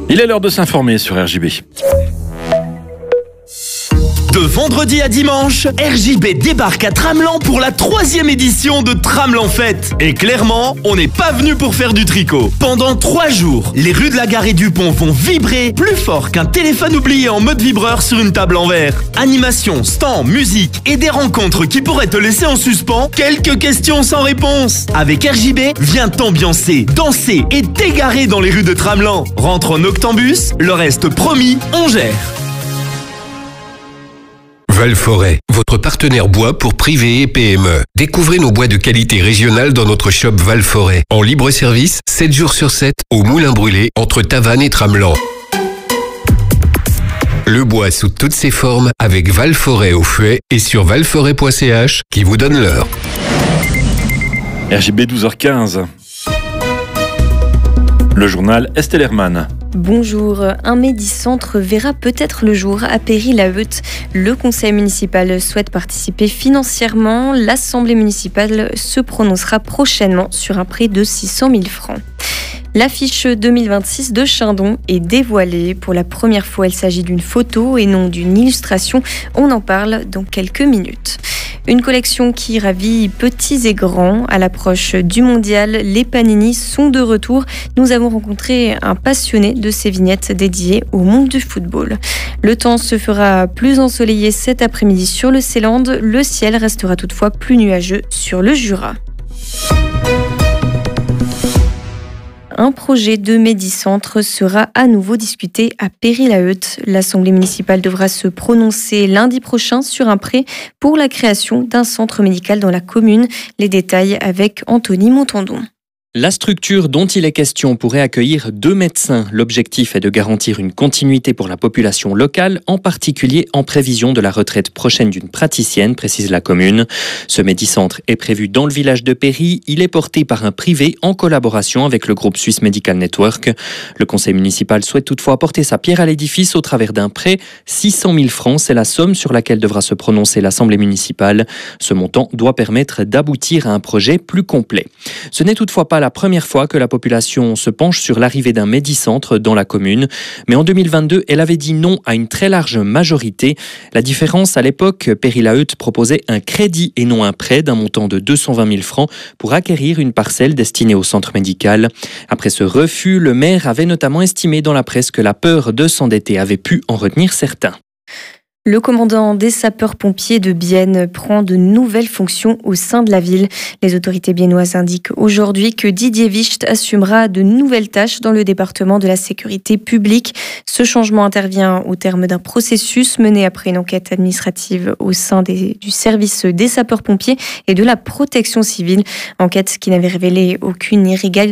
Il est l'heure de s'informer sur RJB. De vendredi à dimanche, RJB débarque à Tramelan pour la 3e édition de Tramelan Fête. Et clairement, on n'est pas venu pour faire du tricot. Pendant 3 jours, les rues de la Gare et du Pont vont vibrer plus fort qu'un téléphone oublié en mode vibreur sur une table en verre. Animation, stand, musique et des rencontres qui pourraient te laisser en suspens. Quelques questions sans réponse. Avec RJB, viens t'ambiancer, danser et t'égarer dans les rues de Tramelan. Rentre en Octambus, le reste promis, on gère. Valforêt, votre partenaire bois pour privés et PME. Découvrez nos bois de qualité régionale dans notre shop Valforêt. En libre service, 7 jours sur 7, au Moulin Brûlé, entre Tavannes et Tramelan. Le bois sous toutes ses formes avec Valforêt au fouet et sur valforêt.ch qui vous donne l'heure. RJB 12h15. Le journal Estelle Hermann. Bonjour, un Médicentre verra peut-être le jour à Péry-la-Heute. Le conseil municipal souhaite participer financièrement. L'Assemblée municipale se prononcera prochainement sur un prêt de 600 000 francs. L'affiche 2026 de Chindon est dévoilée. Pour la première fois, il s'agit d'une photo et non d'une illustration. On en parle dans quelques minutes. Une collection qui ravit petits et grands. À l'approche du mondial, les Panini sont de retour. Nous avons rencontré un passionné de ces vignettes dédiées au monde du football. Le temps se fera plus ensoleillé cet après-midi sur le Seeland. Le ciel restera toutefois plus nuageux sur le Jura. Un projet de Médicentre sera à nouveau discuté à Péry-la-Heute. L'Assemblée municipale devra se prononcer lundi prochain sur un prêt pour la création d'un centre médical dans la commune. Les détails avec Anthony Montandon. La structure dont il est question pourrait accueillir 2 médecins. L'objectif est de garantir une continuité pour la population locale, en particulier en prévision de la retraite prochaine d'une praticienne, précise la commune. Ce médicentre est prévu dans le village de Péry. Il est porté par un privé en collaboration avec le groupe Swiss Medical Network. Le conseil municipal souhaite toutefois apporter sa pierre à l'édifice au travers d'un prêt. 600 000 francs, c'est la somme sur laquelle devra se prononcer l'Assemblée municipale. Ce montant doit permettre d'aboutir à un projet plus complet. Ce n'est toutefois pas la première fois que la population se penche sur l'arrivée d'un Médicentre dans la commune. Mais en 2022, elle avait dit non à une très large majorité. La différence, à l'époque, Péry-la-Heute proposait un crédit et non un prêt d'un montant de 220 000 francs pour acquérir une parcelle destinée au centre médical. Après ce refus, le maire avait notamment estimé dans la presse que la peur de s'endetter avait pu en retenir certains. Le commandant des sapeurs-pompiers de Bienne prend de nouvelles fonctions au sein de la ville. Les autorités biennoises indiquent aujourd'hui que Didier Wicht assumera de nouvelles tâches dans le département de la sécurité publique. Ce changement intervient au terme d'un processus mené après une enquête administrative au sein du service des sapeurs-pompiers et de la protection civile. Enquête qui n'avait révélé aucune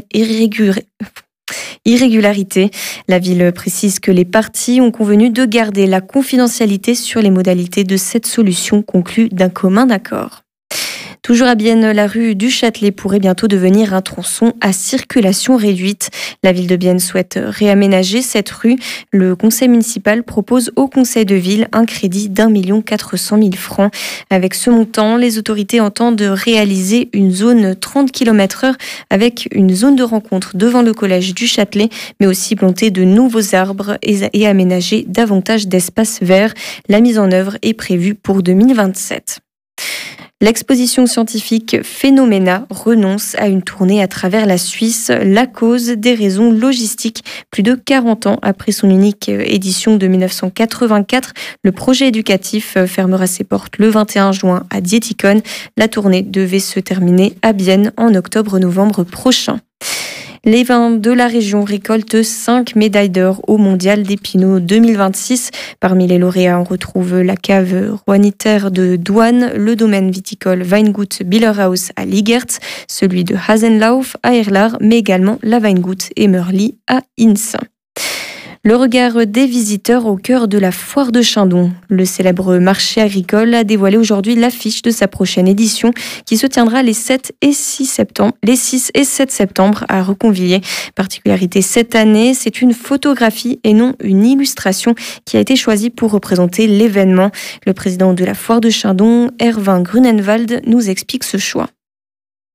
irrégularité. La ville précise que les parties ont convenu de garder la confidentialité sur les modalités de cette solution conclue d'un commun accord. Toujours à Bienne, la rue du Châtelet pourrait bientôt devenir un tronçon à circulation réduite. La ville de Bienne souhaite réaménager cette rue. Le conseil municipal propose au conseil de ville un crédit d'1 400 000 francs. Avec ce montant, les autorités entendent réaliser une zone 30 km/h avec une zone de rencontre devant le collège du Châtelet, mais aussi planter de nouveaux arbres et aménager davantage d'espaces verts. La mise en œuvre est prévue pour 2027. L'exposition scientifique Phénoména renonce à une tournée à travers la Suisse. La cause, des raisons logistiques. Plus de 40 ans après son unique édition de 1984, le projet éducatif fermera ses portes le 21 juin à Dietikon. La tournée devait se terminer à Bienne en octobre-novembre prochain. Les vins de la région récoltent 5 médailles d'or au Mondial des Pinots 2026. Parmi les lauréats, on retrouve la cave Juaniter de Douane, le domaine viticole Weingut Billerhaus à Ligertz, celui de Hasenlauf à Erlar, mais également la Weingut Emmerli à Inns. Le regard des visiteurs au cœur de la foire de Chindon. Le célèbre marché agricole a dévoilé aujourd'hui l'affiche de sa prochaine édition qui se tiendra les 6 et 7 septembre à Reconvilier. Particularité cette année, c'est une photographie et non une illustration qui a été choisie pour représenter l'événement. Le président de la foire de Chindon, Erwin Grunenwald, nous explique ce choix.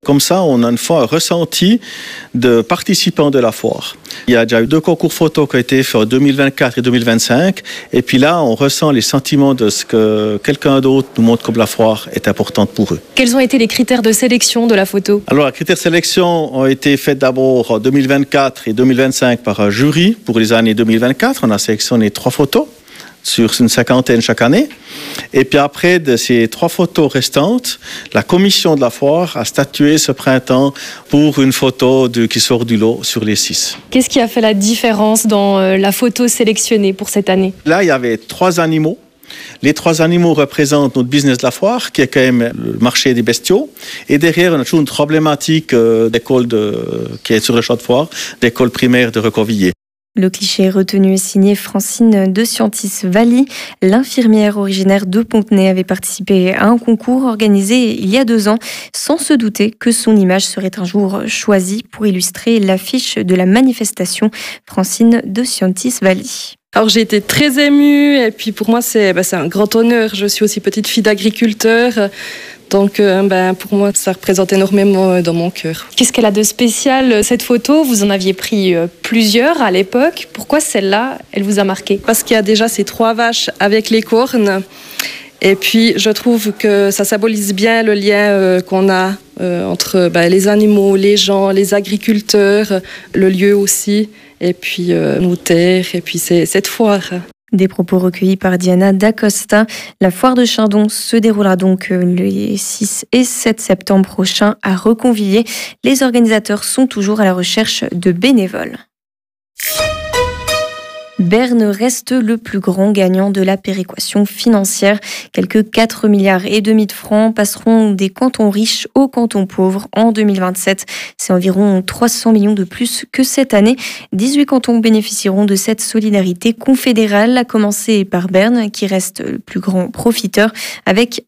Comme ça, on a une fois un ressenti de participants de la foire. Il y a déjà eu 2 concours photos qui ont été faits en 2024 et 2025. Et puis là, on ressent les sentiments de ce que quelqu'un d'autre nous montre comme la foire est importante pour eux. Quels ont été les critères de sélection de la photo ? Alors, les critères de sélection ont été faits d'abord en 2024 et 2025 par un jury pour les années 2024. On a sélectionné 3 photos sur une 50aine chaque année. Et puis après, de ces 3 photos restantes, la commission de la foire a statué ce printemps pour une photo qui sort du lot sur les 6. Qu'est-ce qui a fait la différence dans la photo sélectionnée pour cette année ? Là, il y avait 3 animaux. Les 3 animaux représentent notre business de la foire, qui est quand même le marché des bestiaux. Et derrière, on a toujours une problématique d'école qui est sur le champ de foire, d'école primaire de Recovilliers. Le cliché retenu est signé Francine de Ciantis-Valli. L'infirmière originaire de Pontenay avait participé à un concours organisé il y a 2 ans, sans se douter que son image serait un jour choisie pour illustrer l'affiche de la manifestation. Francine de Ciantis-Valli. Alors j'ai été très émue et puis pour moi c'est un grand honneur. Je suis aussi petite fille d'agriculteur. Donc pour moi, ça représente énormément dans mon cœur. Qu'est-ce qu'elle a de spécial, cette photo ? Vous en aviez pris plusieurs à l'époque. Pourquoi celle-là, elle vous a marqué ? Parce qu'il y a déjà ces 3 vaches avec les cornes. Et puis, je trouve que ça symbolise bien le lien qu'on a entre les animaux, les gens, les agriculteurs, le lieu aussi, et puis nos terres, et puis cette foire. Des propos recueillis par Diana D'Acosta. La foire de Chardon se déroulera donc les 6 et 7 septembre prochains à Reconvilliers. Les organisateurs sont toujours à la recherche de bénévoles. Berne reste le plus grand gagnant de la péréquation financière. Quelques 4,5 milliards de francs passeront des cantons riches aux cantons pauvres en 2027. C'est environ 300 millions de plus que cette année. 18 cantons bénéficieront de cette solidarité confédérale, à commencer par Berne, qui reste le plus grand profiteur, avec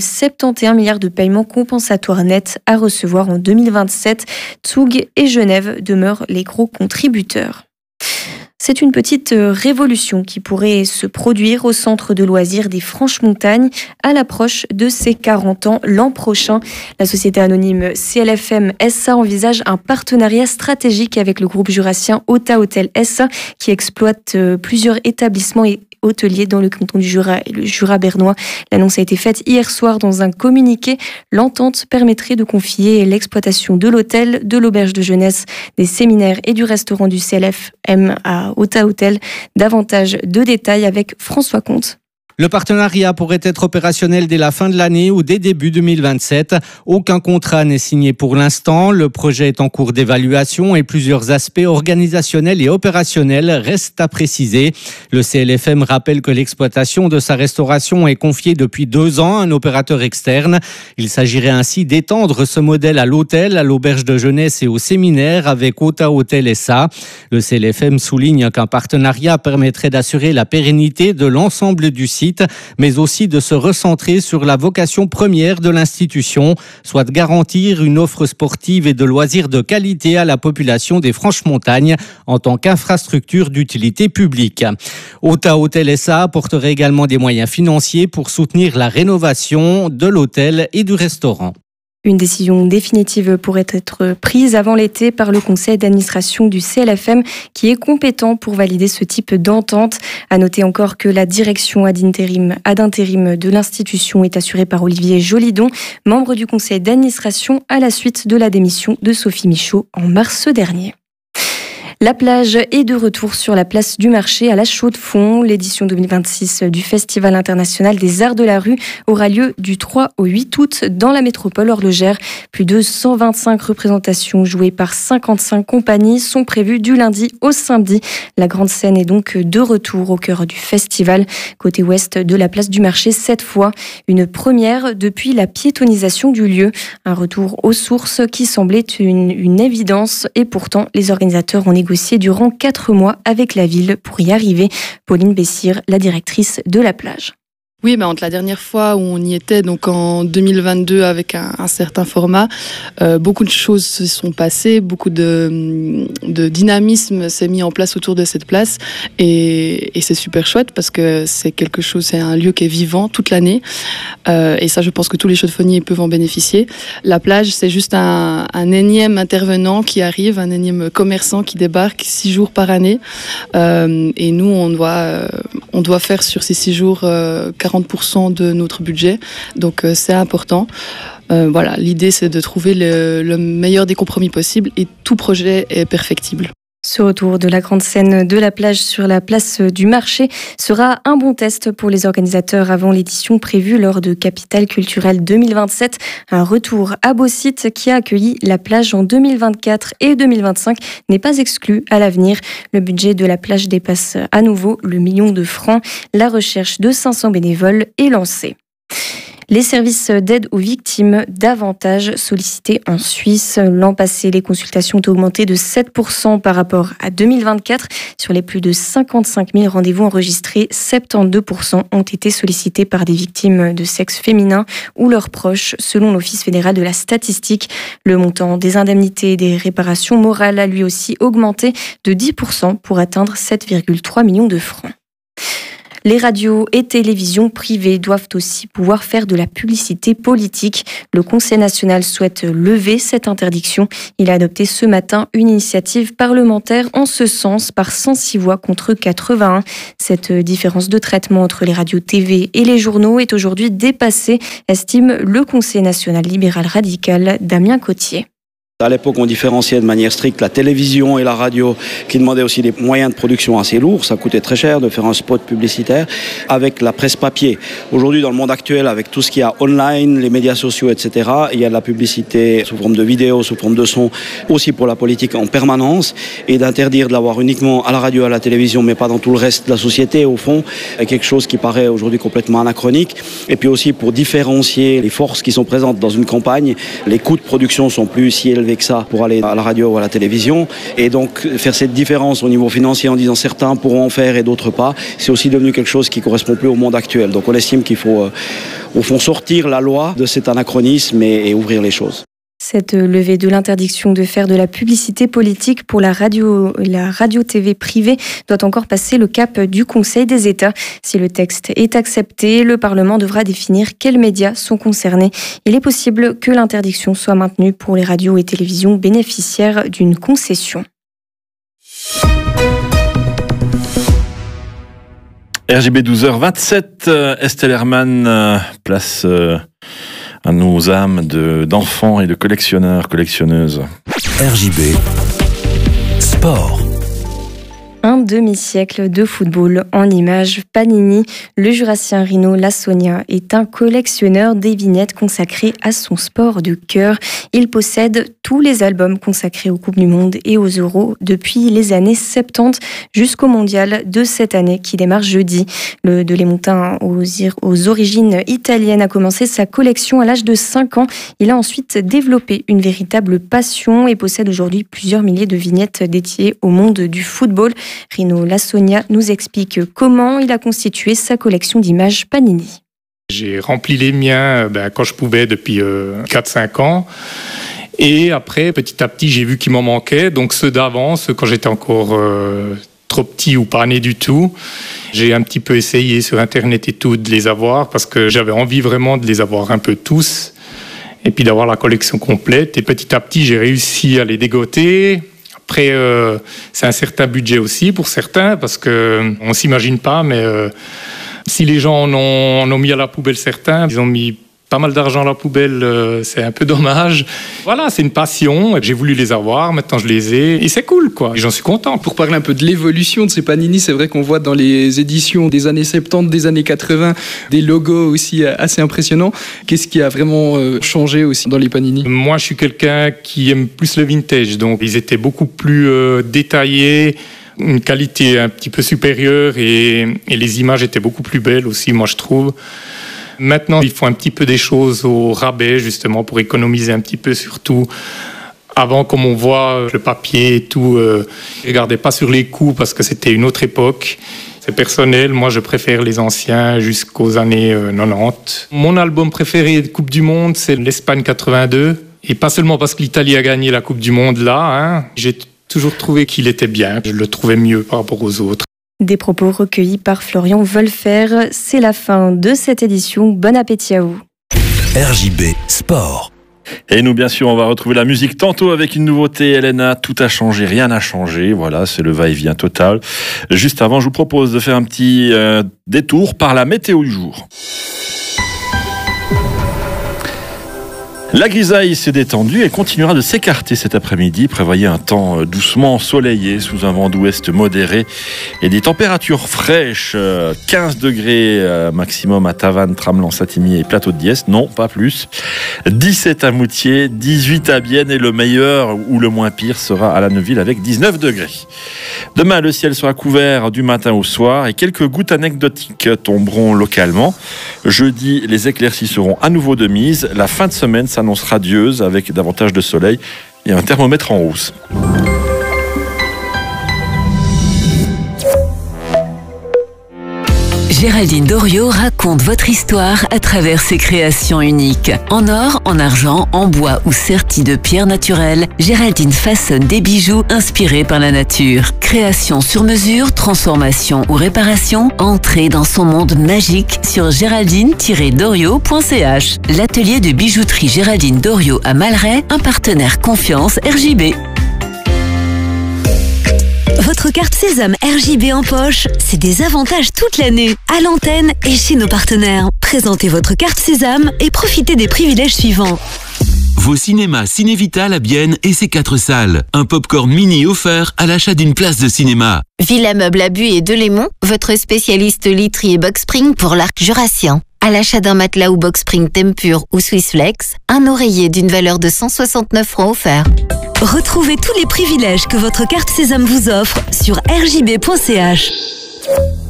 1,71 milliard de paiements compensatoires nets à recevoir en 2027. Zug et Genève demeurent les gros contributeurs. C'est une petite révolution qui pourrait se produire au centre de loisirs des Franches-Montagnes à l'approche de ses 40 ans l'an prochain. La société anonyme CLFM SA envisage un partenariat stratégique avec le groupe jurassien Ota Hôtel SA qui exploite plusieurs établissements et hôteliers dans le canton du Jura et le Jura bernois. L'annonce a été faite hier soir dans un communiqué. L'entente permettrait de confier l'exploitation de l'hôtel, de l'auberge de jeunesse, des séminaires et du restaurant du CLFM à Ota Hôtel. Davantage de détails avec François Comte. Le partenariat pourrait être opérationnel dès la fin de l'année ou dès début 2027. Aucun contrat n'est signé pour l'instant. Le projet est en cours d'évaluation et plusieurs aspects organisationnels et opérationnels restent à préciser. Le CLFM rappelle que l'exploitation de sa restauration est confiée depuis 2 ans à un opérateur externe. Il s'agirait ainsi d'étendre ce modèle à l'hôtel, à l'auberge de jeunesse et au séminaire avec Ota Hôtel SA. Le CLFM souligne qu'un partenariat permettrait d'assurer la pérennité de l'ensemble du site, mais aussi de se recentrer sur la vocation première de l'institution, soit de garantir une offre sportive et de loisirs de qualité à la population des Franches-Montagnes en tant qu'infrastructure d'utilité publique. Ota Hôtel SA apporterait également des moyens financiers pour soutenir la rénovation de l'hôtel et du restaurant. Une décision définitive pourrait être prise avant l'été par le conseil d'administration du CLFM qui est compétent pour valider ce type d'entente. À noter encore que la direction ad intérim de l'institution est assurée par Olivier Jolidon, membre du conseil d'administration à la suite de la démission de Sophie Michaud en mars dernier. La plage est de retour sur la place du marché à la Chaux-de-Fonds. L'édition 2026 du Festival international des arts de la rue aura lieu du 3 au 8 août dans la métropole horlogère. Plus de 125 représentations jouées par 55 compagnies sont prévues du lundi au samedi. La grande scène est donc de retour au cœur du festival. Côté ouest de la place du marché, cette fois, une première depuis la piétonisation du lieu. Un retour aux sources qui semblait une évidence et pourtant les organisateurs ont négocié durant 4 mois avec la ville pour y arriver. Pauline Bessire, la directrice de la plage. Oui, entre la dernière fois où on y était, donc en 2022 avec un certain format, beaucoup de choses se sont passées, beaucoup de dynamisme s'est mis en place autour de cette place et c'est super chouette parce que c'est un lieu qui est vivant toute l'année et ça je pense que tous les chaudefonniers peuvent en bénéficier. La plage c'est juste un énième intervenant qui arrive, un énième commerçant qui débarque 6 jours par année et nous on doit faire sur ces 6 jours 40% de notre budget, donc c'est important. L'idée c'est de trouver le meilleur des compromis possibles et tout projet est perfectible. Ce retour de la grande scène de la plage sur la place du marché sera un bon test pour les organisateurs avant l'édition prévue lors de Capitale Culturelle 2027. Un retour à Beausite qui a accueilli la plage en 2024 et 2025 n'est pas exclu à l'avenir. Le budget de la plage dépasse à nouveau le 1 million de francs. La recherche de 500 bénévoles est lancée. Les services d'aide aux victimes davantage sollicités en Suisse. L'an passé, les consultations ont augmenté de 7% par rapport à 2024. Sur les plus de 55 000 rendez-vous enregistrés, 72% ont été sollicités par des victimes de sexe féminin ou leurs proches, selon l'Office fédéral de la statistique. Le montant des indemnités et des réparations morales a lui aussi augmenté de 10% pour atteindre 7,3 millions de francs. Les radios et télévisions privées doivent aussi pouvoir faire de la publicité politique. Le Conseil national souhaite lever cette interdiction. Il a adopté ce matin une initiative parlementaire en ce sens par 106 voix contre 81. Cette différence de traitement entre les radios TV et les journaux est aujourd'hui dépassée, estime le Conseil national libéral radical Damien Cotier. À l'époque, on différenciait de manière stricte la télévision et la radio, qui demandaient aussi des moyens de production assez lourds. Ça coûtait très cher de faire un spot publicitaire avec la presse papier. Aujourd'hui, dans le monde actuel, avec tout ce qu'il y a online, les médias sociaux, etc., il y a de la publicité sous forme de vidéo, sous forme de son, aussi pour la politique en permanence. Et d'interdire de l'avoir uniquement à la radio, à la télévision, mais pas dans tout le reste de la société, au fond, est quelque chose qui paraît aujourd'hui complètement anachronique. Et puis aussi pour différencier les forces qui sont présentes dans une campagne, les coûts de production sont plus si élevés que ça pour aller à la radio ou à la télévision, et donc faire cette différence au niveau financier en disant certains pourront en faire et d'autres pas, c'est aussi devenu quelque chose qui correspond plus au monde actuel. Donc on estime qu'il faut au fond sortir la loi de cet anachronisme et ouvrir les choses. Cette levée de l'interdiction de faire de la publicité politique pour la radio-TV privée doit encore passer le cap du Conseil des États. Si le texte est accepté, le Parlement devra définir quels médias sont concernés. Il est possible que l'interdiction soit maintenue pour les radios et télévisions bénéficiaires d'une concession. RJB 12h27, Estelle Hermann, place à nos âmes d'enfants et de collectionneuses. RJB Sport. Un demi-siècle de football en images. Panini, le Jurassien Rino Lassonia, est un collectionneur des vignettes consacrées à son sport de cœur. Il possède tous les albums consacrés aux Coupes du Monde et aux Euros depuis les années 70 jusqu'au Mondial de cette année qui démarre jeudi. Le Delémontin aux origines italiennes a commencé sa collection à l'âge de 5 ans. Il a ensuite développé une véritable passion et possède aujourd'hui plusieurs milliers de vignettes dédiées au monde du football. Rino Lassonia nous explique comment il a constitué sa collection d'images Panini. J'ai rempli les miens quand je pouvais depuis 4-5 ans. Et après, petit à petit, j'ai vu qu'il m'en manquait. Donc ceux d'avant, ceux quand j'étais encore trop petit ou pas né du tout, j'ai un petit peu essayé sur Internet et tout de les avoir parce que j'avais envie vraiment de les avoir un peu tous. Et puis d'avoir la collection complète. Et petit à petit, j'ai réussi à les dégoter. Après, c'est un certain budget aussi pour certains, parce qu'on ne s'imagine pas, mais si les gens en ont mis à la poubelle certains, ils ont mis pas mal d'argent à la poubelle, c'est un peu dommage. Voilà, c'est une passion, j'ai voulu les avoir, maintenant je les ai, et c'est cool, quoi. Et j'en suis content. Pour parler un peu de l'évolution de ces Panini, c'est vrai qu'on voit dans les éditions des années 70, des années 80, des logos aussi assez impressionnants. Qu'est-ce qui a vraiment changé aussi dans les Panini ? Moi, je suis quelqu'un qui aime plus le vintage, donc ils étaient beaucoup plus détaillés, une qualité un petit peu supérieure, et les images étaient beaucoup plus belles aussi, moi je trouve. Maintenant, il faut un petit peu des choses au rabais, justement, pour économiser un petit peu sur tout. Avant, comme on voit, le papier et tout, je ne regardais pas sur les coûts parce que c'était une autre époque. C'est personnel, moi je préfère les anciens jusqu'aux années 90. Mon album préféré de Coupe du Monde, c'est l'Espagne 82. Et pas seulement parce que l'Italie a gagné la Coupe du Monde là, j'ai toujours trouvé qu'il était bien. Je le trouvais mieux par rapport aux autres. Des propos recueillis par Florian Wolfer. C'est la fin de cette édition. Bon appétit à vous. RJB Sport. Et nous, bien sûr, on va retrouver la musique tantôt avec une nouveauté. Elena, tout a changé, rien n'a changé. Voilà, c'est le va-et-vient total. Juste avant, je vous propose de faire un petit détour par la météo du jour. La grisaille s'est détendue et continuera de s'écarter cet après-midi. Prévoyez un temps doucement ensoleillé sous un vent d'ouest modéré et des températures fraîches. 15 degrés maximum à Tavannes, Tramelan, Satigny et Plateau de Diesse. Non, pas plus. 17 à Moutier, 18 à Bienne et le meilleur ou le moins pire sera à La Neuville avec 19 degrés. Demain, le ciel sera couvert du matin au soir et quelques gouttes anecdotiques tomberont localement. Jeudi, les éclaircies seront à nouveau de mise. La fin de semaine s'annonce radieuse avec davantage de soleil et un thermomètre en hausse. Géraldine Doriot raconte votre histoire à travers ses créations uniques. En or, en argent, en bois ou sertis de pierres naturelles, Géraldine façonne des bijoux inspirés par la nature. Création sur mesure, transformation ou réparation, entrez dans son monde magique sur géraldine-doriot.ch. L'atelier de bijouterie Géraldine Doriot à Malray, un partenaire confiance RJB. Votre carte Sésame RJB en poche, c'est des avantages toute l'année, à l'antenne et chez nos partenaires. Présentez votre carte Sésame et profitez des privilèges suivants. Vos cinémas Cinévital à Bienne et ses 4 salles. Un popcorn mini offert à l'achat d'une place de cinéma. Villa Meuble à Buis et Delémont, votre spécialiste literie et box spring pour l'arc jurassien. À l'achat d'un matelas ou box spring Tempur ou Swissflex, un oreiller d'une valeur de 169 francs offert. Retrouvez tous les privilèges que votre carte Sésame vous offre sur rjb.ch.